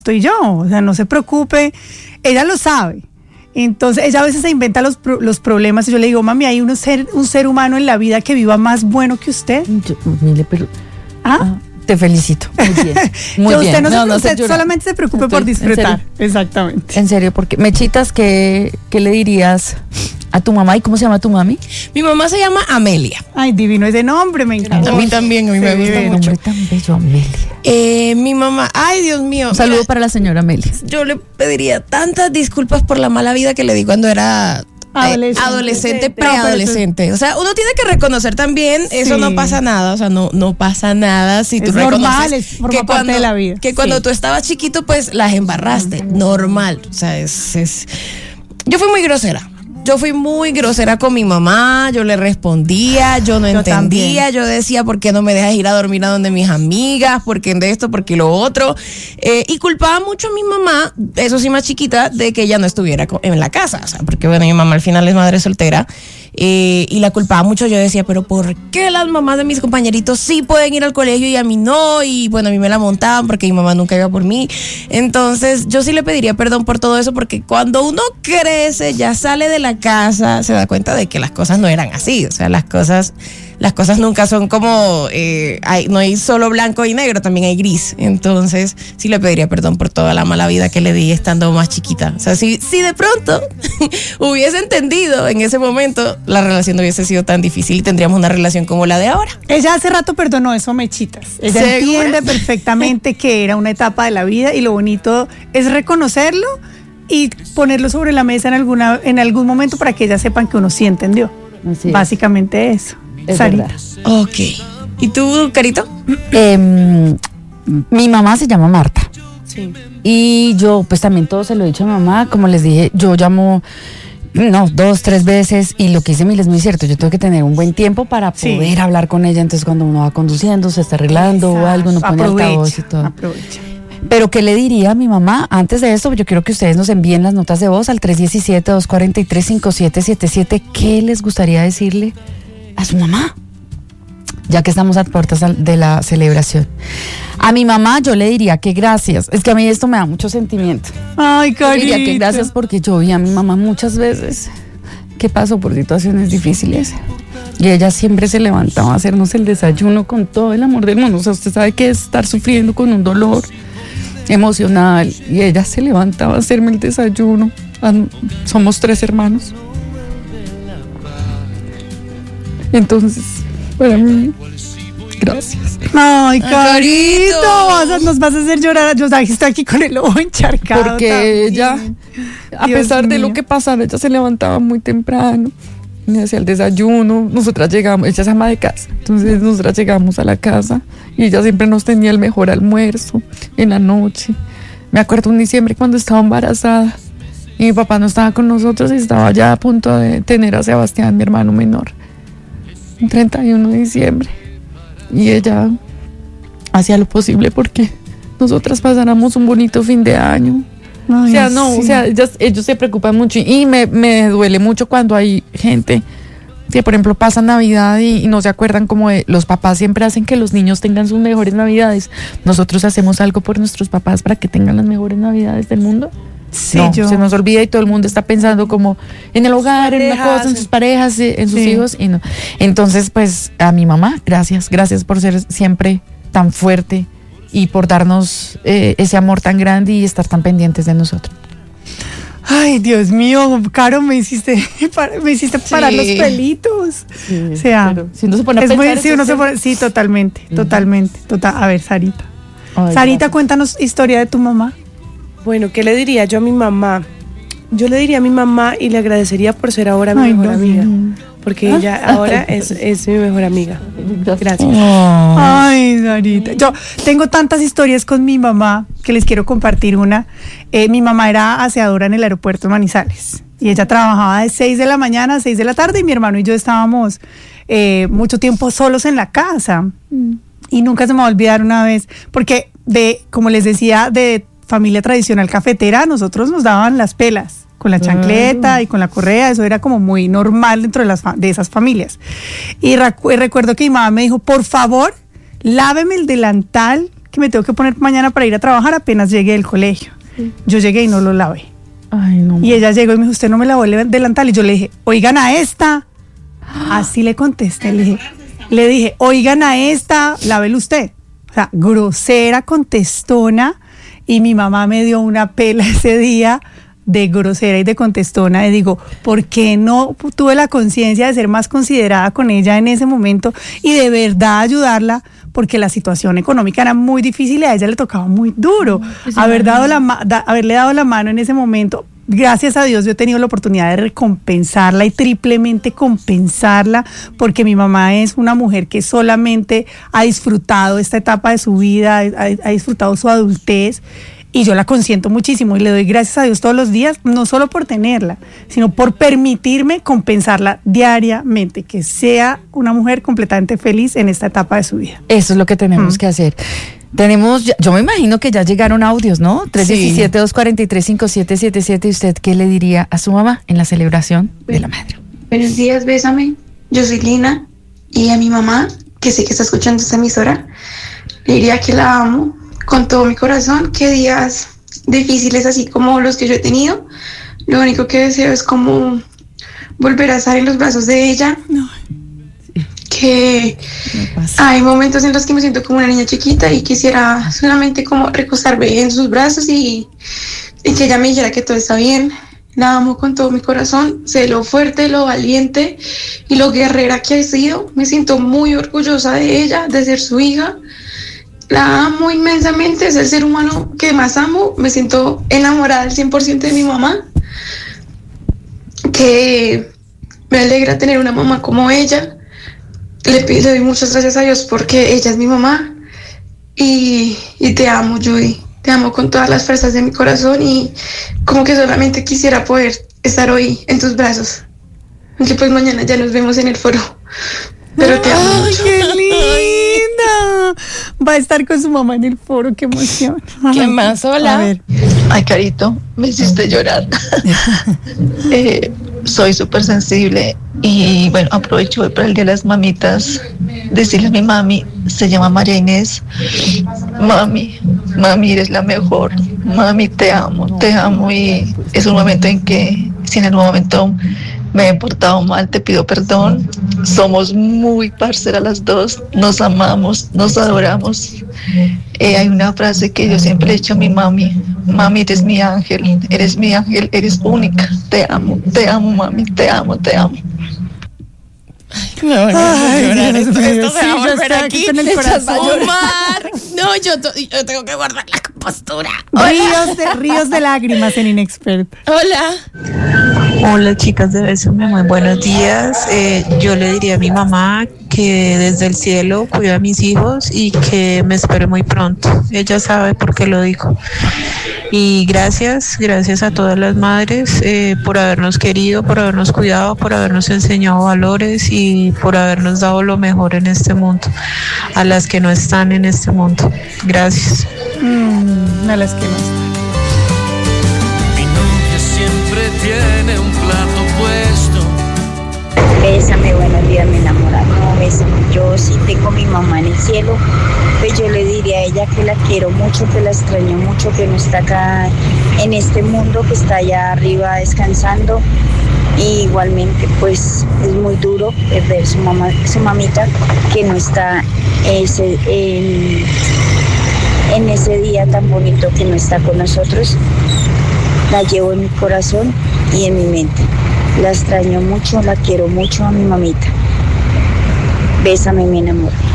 estoy yo, o sea, no se preocupe, ella lo sabe. Entonces ella a veces se inventa los problemas y yo le digo, mami, hay un ser humano en la vida que viva más bueno que usted. Mire, pero te felicito, muy bien, muy usted bien. Usted solamente se preocupe por disfrutar. Exactamente. En serio, porque Mechitas, ¿qué le dirías a tu mamá? ¿Y cómo se llama tu mami? Mi mamá se llama Amelia. Ay, divino ese nombre, me encanta. A mí también, a mí me gusta mucho. Nombre tan bello, Amelia. Mi mamá, ay Dios mío. Un saludo para la señora Amelia. Yo le pediría tantas disculpas por la mala vida que le di cuando era adolescente, preadolescente. O sea, uno tiene que reconocer también, eso no pasa nada, o sea, no pasa nada si tú reconoces forma parte de la vida. Que cuando tú estabas chiquito, pues las embarraste, normal. O sea, yo fui muy grosera. Yo fui muy grosera con mi mamá, yo le respondía, yo no entendía, yo decía, ¿por qué no me dejas ir a dormir a donde mis amigas? ¿Por qué de esto? ¿Por qué lo otro? Y culpaba mucho a mi mamá, eso sí más chiquita, de que ella no estuviera en la casa, o sea, porque bueno, mi mamá al final es madre soltera, y la culpaba mucho. Yo decía, pero ¿por qué las mamás de mis compañeritos sí pueden ir al colegio y a mí no? Y bueno, a mí me la montaban porque mi mamá nunca iba por mí. Entonces yo sí le pediría perdón por todo eso, porque cuando uno crece, ya sale de la casa, se da cuenta de que las cosas no eran así. O sea, las cosas nunca son como, no hay solo blanco y negro, también hay gris. Entonces sí le pediría perdón por toda la mala vida que le di estando más chiquita. O sea, si de pronto hubiese entendido en ese momento, la relación no hubiese sido tan difícil y tendríamos una relación como la de ahora. Ella hace rato perdonó eso, Mechitas. Ella entiende perfectamente que era una etapa de la vida y lo bonito es reconocerlo y ponerlo sobre la mesa en algún momento para que ellas sepan que uno sí entendió. Básicamente eso. Sarita. Ok. ¿Y tú, Carito? Mi mamá se llama Marta. Sí. Y yo, pues también todo se lo he dicho a mi mamá. Como les dije, yo llamo 2, 3 veces, y lo que dice Mil es muy cierto. Yo tengo que tener un buen tiempo para poder hablar con ella. Entonces cuando uno va conduciendo, se está arreglando o algo, uno pone altavoz y todo. Aprovecha. Pero ¿qué le diría a mi mamá? Antes de esto, yo quiero que ustedes nos envíen las notas de voz al 317-243-5777. ¿Qué les gustaría decirle a su mamá? Ya que estamos a puertas de la celebración. A mi mamá yo le diría que gracias. Es que a mí esto me da mucho sentimiento. Ay, Carita. Yo diría que gracias porque yo vi a mi mamá muchas veces que pasó por situaciones difíciles. Y ella siempre se levantaba a hacernos el desayuno con todo el amor del mundo. O sea, usted sabe que es estar sufriendo con un dolor emocional. Y ella se levantaba a hacerme el desayuno. Somos 3 hermanos. Entonces, para mí, gracias. Ay, Carito, nos vas a hacer llorar. Yo estoy aquí con el ojo encharcado. Porque también. ella, a Dios pesar de mío. lo que pasara, ella se levantaba muy temprano, me hacía el desayuno. Nosotras llegamos, ella es ama de casa, entonces nosotras llegamos a la casa y ella siempre nos tenía el mejor almuerzo en la noche. Me acuerdo un diciembre cuando estaba embarazada y mi papá no estaba con nosotros y estaba ya a punto de tener a Sebastián, mi hermano menor, el 31 de diciembre. Y ella hacía lo posible porque nosotras pasáramos un bonito fin de año. Ay, Ellos se preocupan mucho y me duele mucho cuando hay gente que, por ejemplo, pasa Navidad y no se acuerdan como de los papás. Siempre hacen que los niños tengan sus mejores Navidades. Nosotros hacemos algo por nuestros papás para que tengan las mejores Navidades del mundo. Sí, se nos olvida y todo el mundo está pensando como en el hogar, en una cosa, en sus parejas, en sus hijos, y no. Entonces, pues, a mi mamá, gracias por ser siempre tan fuerte y por darnos ese amor tan grande y estar tan pendientes de nosotros. Ay, Dios mío, Caro, me hiciste parar los pelitos. Sí, o sea, si uno se pone a pensar, totalmente. A ver, Sarita. Ay, Sarita, gracias. cuéntanos historia de tu mamá. Bueno, ¿qué le diría yo a mi mamá? Yo le diría a mi mamá y le agradecería por ser ahora mi mejor amiga. Porque ella ahora es mi mejor amiga. Gracias. Ay, Sarita. Yo tengo tantas historias con mi mamá que les quiero compartir una. Mi mamá era aseadora en el aeropuerto de Manizales. Y ella trabajaba de 6 de la mañana a 6 de la tarde y mi hermano y yo estábamos mucho tiempo solos en la casa. Y nunca se me va a olvidar una vez, porque como les decía, de familia tradicional cafetera, nosotros nos daban las pelas con la chancleta y con la correa. Eso era como muy normal dentro de esas familias. Y recuerdo que mi mamá me dijo, por favor, láveme el delantal que me tengo que poner mañana para ir a trabajar apenas llegué del colegio. Yo llegué y no lo lavé. Ay, no. Y ella llegó y me dijo, usted no me lavó el delantal. Y yo le dije, oigan a esta. Así le contesté, le dije, oigan a esta, lávelo usted. O sea, grosera, contestona. Y mi mamá me dio una pela ese día de grosera y de contestona. Y digo, ¿por qué no tuve la conciencia de ser más considerada con ella en ese momento y de verdad ayudarla? Porque la situación económica era muy difícil y a ella le tocaba muy duro. Haberle dado la mano en ese momento. Gracias a Dios yo he tenido la oportunidad de recompensarla y triplemente compensarla, porque mi mamá es una mujer que solamente ha disfrutado esta etapa de su vida, ha disfrutado su adultez, y yo la consiento muchísimo y le doy gracias a Dios todos los días, no solo por tenerla, sino por permitirme compensarla diariamente, que sea una mujer completamente feliz en esta etapa de su vida. Eso es lo que tenemos que hacer. Yo me imagino que ya llegaron audios, ¿no? 317-243-5777. ¿Y usted qué le diría a su mamá en la celebración de la madre? Buenos días, Bésame. Yo soy Lina, y a mi mamá, que sé que está escuchando esta emisora, le diría que la amo con todo mi corazón, que días difíciles así como los que yo he tenido, lo único que deseo es como volver a estar en los brazos de ella. No. Que hay momentos en los que me siento como una niña chiquita y quisiera solamente como recostarme en sus brazos y que ella me dijera que todo está bien. La amo con todo mi corazón, sé lo fuerte, lo valiente y lo guerrera que ha sido. Me siento muy orgullosa de ella, de ser su hija. La amo inmensamente, es el ser humano que más amo. Me siento enamorada al 100% de mi mamá, que me alegra tener una mamá como ella. Le doy muchas gracias a Dios porque ella es mi mamá, y te amo, Judy, te amo con todas las fuerzas de mi corazón, y como que solamente quisiera poder estar hoy en tus brazos, aunque pues mañana ya nos vemos en el foro, pero te amo. ¡Ay, qué linda! Va a estar con su mamá en el foro, qué emoción. ¿Qué más? Hola. A ver. Ay, Carito, me hiciste llorar. Soy súper sensible y bueno, aprovecho hoy para el Día de las Mamitas, decirle a mi mami, se llama María Inés: mami, eres la mejor, mami, te amo, y es un momento en que, si en algún momento me he portado mal, te pido perdón. Somos muy parceras las dos, nos amamos, nos adoramos. Hay una frase que yo siempre le he dicho a mi mami: mami, eres mi ángel, eres única, te amo, mami, te amo. Me voy a llorar. Esto se va a sí, volver aquí con el corazón. Omar, no, yo tengo que guardar la compostura. Ríos de lágrimas en Inexperta. Hola, chicas de Bésame, muy buenos días. Yo le diría a mi mamá que desde el cielo cuida a mis hijos y que me espere muy pronto. Ella sabe por qué lo digo. Y gracias a todas las madres por habernos querido, por habernos cuidado, por habernos enseñado valores y por habernos dado lo mejor en este mundo, a las que no están en este mundo. Gracias. A las que no están. Mi novia siempre tiene un plato puesto. Bésame, buenos días, mi enamorado. Bésame. Yo sí tengo a mi mamá en el cielo, pues yo le diría a ella que la quiero mucho, que la extraño mucho, que no está acá en este mundo, que está allá arriba descansando. Y igualmente pues es muy duro ver su mamita que no está en ese día tan bonito, que no está con nosotros. La llevo en mi corazón y en mi mente. La extraño mucho, la quiero mucho a mi mamita. Bésame, mi enamorado.